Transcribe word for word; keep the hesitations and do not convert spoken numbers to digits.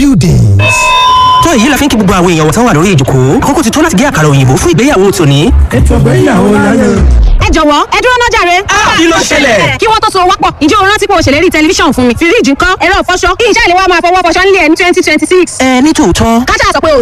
buildings. tó èyí la fi ń kí gbogbo àwọn èèyàn wọ̀tán wà lórí ìjòkó àkókò ti tó láti gé àkàrà òyìnbó fún ìgbéyàwó tòní. ètò ìgbéyàwó láyé. ẹ jọ̀wọ́ ẹ dúró náà jàre. kí ló ṣẹlẹ̀? kí wọ́n tó so wọ́pọ̀ ǹjẹ́ o rántí pé o ṣèlérí tẹlifíṣàn fún mi fíríjì ńkọ́ ẹ̀rọ ìfọṣọ kí iṣẹ́ ìléwọ́ máa fọwọ́ fọṣọ nílé ẹ̀ ní twenty twenty six. ẹ ní tòótọ́. kájà sọ pé o